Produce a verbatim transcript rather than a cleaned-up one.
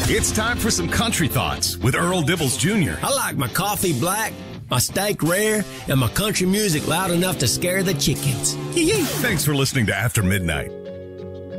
It's time for some country thoughts with Earl Dibbles Junior I like my coffee black, my steak rare, and my country music loud enough to scare the chickens. Thanks for listening to After Midnight.